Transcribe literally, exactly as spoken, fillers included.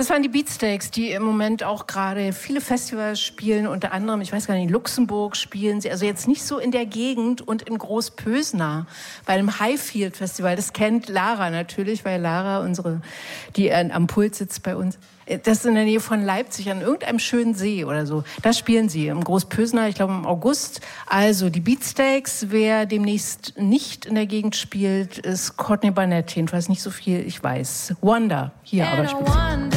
Das waren die Beatsteaks, die im Moment auch gerade viele Festivals spielen, unter anderem, ich weiß gar nicht, in Luxemburg spielen sie, also jetzt nicht so in der Gegend und in Großpösna bei einem Highfield Festival. Das kennt Lara natürlich, weil Lara, unsere, die äh, am Pult sitzt bei uns, das ist in der Nähe von Leipzig, an irgendeinem schönen See oder so. Da spielen sie im Großpösna, ich glaube im August. Also die Beatsteaks, wer demnächst nicht in der Gegend spielt, ist Courtney Barnett. Jedenfalls nicht so viel, ich weiß. Wonder, hier aber spielt.